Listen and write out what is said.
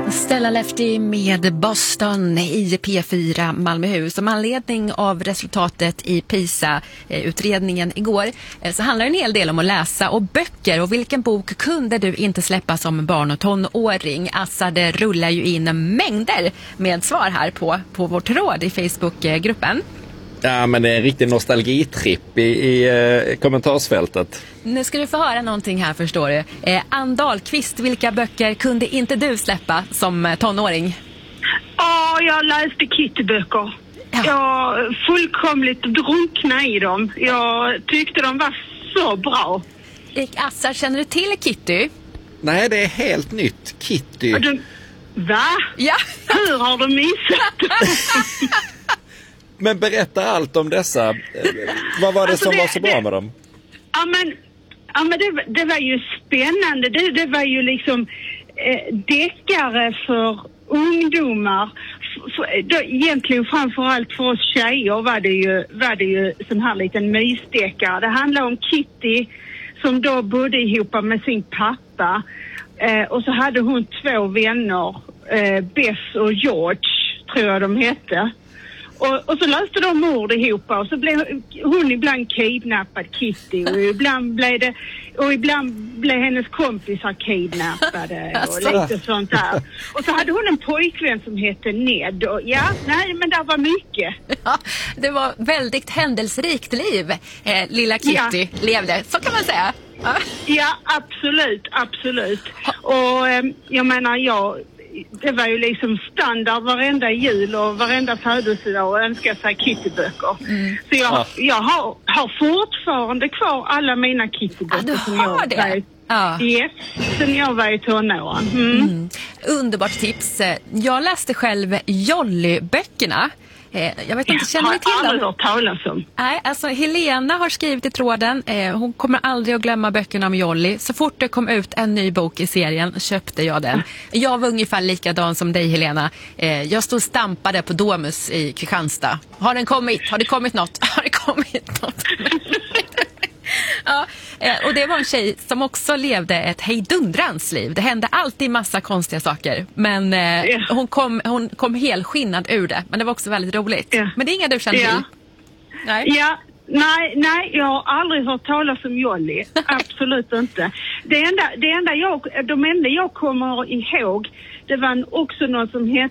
Stella Lefty med Boston i P4 Malmöhus. Som anledning av resultatet i PISA-utredningen igår så handlar en hel del om att läsa och böcker. Och vilken bok kunde du inte släppa som barn och tonåring? Alltså det rullar ju in mängder med svar här på vårt råd i Facebookgruppen. Ja, men det är en riktig nostalgitripp i kommentarsfältet. Nu ska du få höra någonting här, förstår du. Ann Dahlqvist, vilka böcker kunde inte du släppa som tonåring? Jag läste Kitty-böcker. Ja. Jag fullkomligt drunkna i dem. Jag tyckte de var så bra. Assar, känner du till Kitty? Nej, det är helt nytt. Kitty. Va? Ja. Hur har du missat? Men berätta allt om dessa. Vad var det som var så bra med dem? Ja, men det var ju spännande. Det var ju liksom deckare för ungdomar. Egentligen framförallt för oss tjejer var det ju sån här liten mysdeckare. Det handlar om Kitty som då bodde ihop med sin pappa. Och så hade hon 2 vänner, Bess och George tror jag de hette. Och så löste de mord ihop och så blev hon ibland kidnappad, Kitty, och ibland blev hennes kompisar kidnappade och lite sånt där. Och så hade hon en pojkvän som hette Ned och men det var mycket. Ja, det var väldigt händelserikt liv lilla Kitty levde, så kan man säga. Ja, absolut. Och jag menar, det var ju liksom standard varenda jul och varenda födelsedag och önska sig Kitty-böcker. Så jag har fortfarande kvar alla mina Kitty-böcker som jag sen jag var i tonåren. Underbart tips. Jag läste själv Jolly-böckerna. Jag vet inte, känner ni till dem? Jag har aldrig hört talas om. Nej, alltså Helena har skrivit i tråden. Hon kommer aldrig att glömma böckerna om Jolly. Så fort det kom ut en ny bok i serien köpte jag den. Jag var ungefär likadan som dig, Helena. Jag stod och stampade på Domus i Kristianstad. Har det kommit något? Ja, och det var en tjej som också levde ett hejdundrans liv. Det hände alltid massa konstiga saker. Men hon kom helskinnad ur det. Men det var också väldigt roligt. Men det är inga du känner till? Nej. Ja. Nej, jag har aldrig hört talas om Jolly. Absolut inte. De enda jag kommer ihåg, det var också något som hette